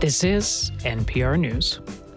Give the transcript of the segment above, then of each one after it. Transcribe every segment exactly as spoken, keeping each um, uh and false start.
This is N P R News.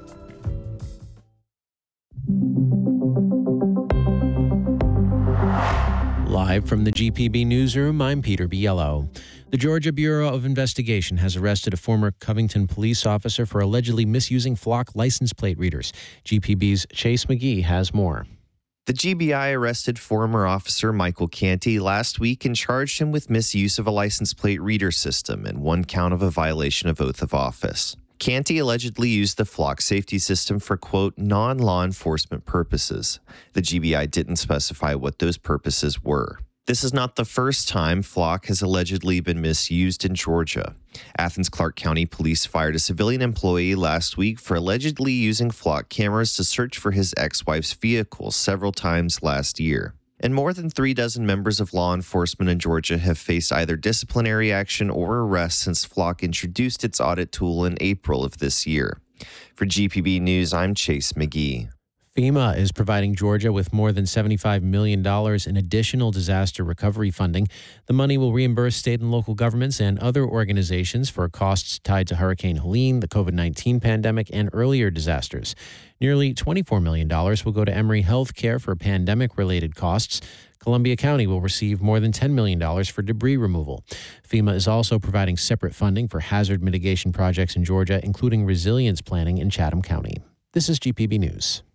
Live from the G P B newsroom, I'm Peter Biello. The Georgia Bureau of Investigation has arrested a former Covington police officer for allegedly misusing flock license plate readers. G P B's Chase McGee has more. The G B I arrested former officer Michael Canty last week and charged him with misuse of a license plate reader system and one count of a violation of oath of office. Canty allegedly used the flock safety system for, quote, non-law enforcement purposes. The G B I didn't specify what those purposes were. This is not the first time flock has allegedly been misused in Georgia. Athens-Clarke County Police fired a civilian employee last week for allegedly using flock cameras to search for his ex-wife's vehicle several times last year. And more than three dozen members of law enforcement in Georgia have faced either disciplinary action or arrest since Flock introduced its audit tool in April of this year. For G P B News, I'm Chase McGee. FEMA is providing Georgia with more than seventy-five million dollars in additional disaster recovery funding. The money will reimburse state and local governments and other organizations for costs tied to Hurricane Helene, the covid nineteen pandemic, and earlier disasters. Nearly twenty-four million dollars will go to Emory Healthcare for pandemic-related costs. Columbia County will receive more than ten million dollars for debris removal. FEMA is also providing separate funding for hazard mitigation projects in Georgia, including resilience planning in Chatham County. This is G P B News.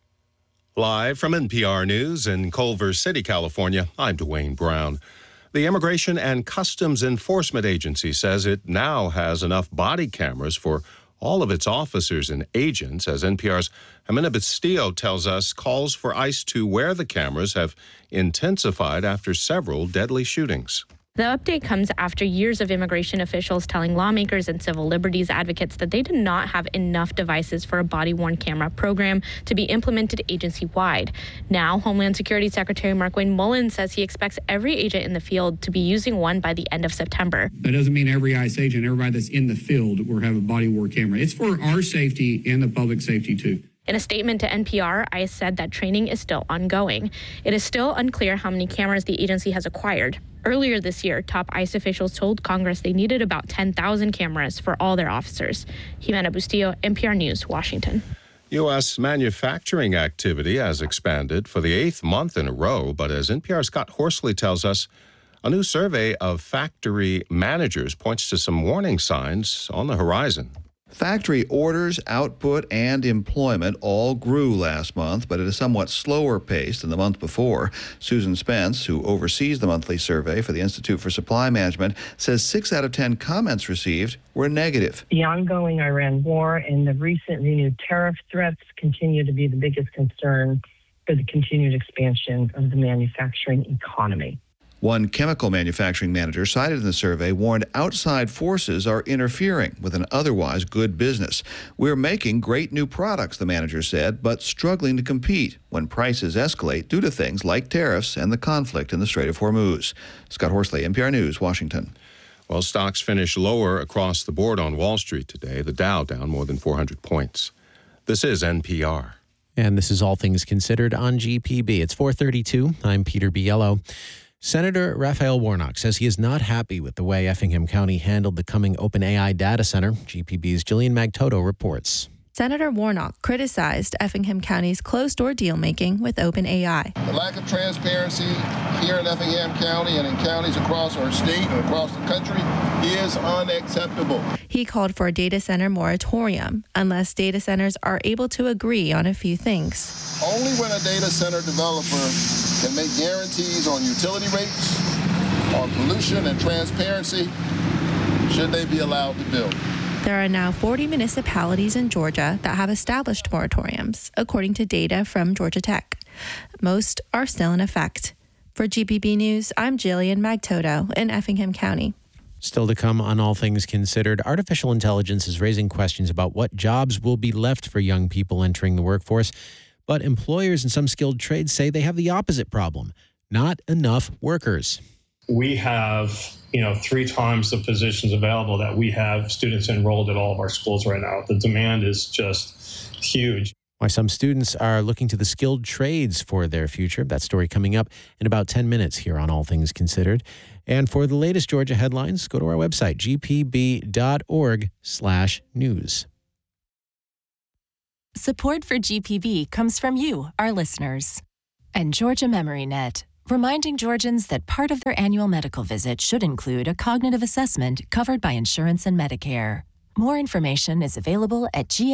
Live from N P R News in Culver City, California, I'm Dwayne Brown. The Immigration and Customs Enforcement Agency says it now has enough body cameras for all of its officers and agents. As N P R's Jimena Bustillo tells us, calls for ICE to wear the cameras have intensified after several deadly shootings. The update comes after years of immigration officials telling lawmakers and civil liberties advocates that they did not have enough devices for a body-worn camera program to be implemented agency-wide. Now, Homeland Security Secretary Markwayne Mullin says he expects every agent in the field to be using one by the end of September. That doesn't mean every ICE agent, everybody that's in the field will have a body-worn camera. It's for our safety and the public safety, too. In a statement to N P R, ICE said that training is still ongoing. It is still unclear how many cameras the agency has acquired. Earlier this year, top ICE officials told Congress they needed about ten thousand cameras for all their officers. Jimena Bustillo, N P R News, Washington. U S manufacturing activity has expanded for the eighth month in a row, but as N P R's Scott Horsley tells us, a new survey of factory managers points to some warning signs on the horizon. Factory orders, output, and employment all grew last month, but at a somewhat slower pace than the month before. Susan Spence, who oversees the monthly survey for the Institute for Supply Management, says six out of ten comments received were negative. The ongoing Iran war and the recent renewed tariff threats continue to be the biggest concern for the continued expansion of the manufacturing economy. One chemical manufacturing manager cited in the survey warned outside forces are interfering with an otherwise good business. We're making great new products, the manager said, but struggling to compete when prices escalate due to things like tariffs and the conflict in the Strait of Hormuz. Scott Horsley, N P R News, Washington. Well, stocks finished lower across the board on Wall Street today. The Dow down more than four hundred points. This is N P R. And this is All Things Considered on G P B. It's four thirty-two. I'm Peter Biello. Senator Raphael Warnock says he is not happy with the way Effingham County handled the coming OpenAI data center. G P B's Jillian Magtoto reports. Senator Warnock criticized Effingham County's closed-door deal-making with OpenAI. The lack of transparency here in Effingham County and in counties across our state and across the country is unacceptable. He called for a data center moratorium unless data centers are able to agree on a few things. Only when a data center developer can make guarantees on utility rates, on pollution and transparency, should they be allowed to build. There are now forty municipalities in Georgia that have established moratoriums, according to data from Georgia Tech. Most are still in effect. For G P B News, I'm Jillian Magtoto in Effingham County. Still to come on All Things Considered, artificial intelligence is raising questions about what jobs will be left for young people entering the workforce. But employers in some skilled trades say they have the opposite problem: not enough workers. We have, you know, three times the positions available that we have students enrolled at all of our schools right now. The demand is just huge. Why some students are looking to the skilled trades for their future. That story coming up in about ten minutes here on All Things Considered. And for the latest Georgia headlines, go to our website, g p b dot org slash news. Support for G P B comes from you, our listeners. And Georgia MemoryNet, reminding Georgians that part of their annual medical visit should include a cognitive assessment covered by insurance and Medicare. More information is available at G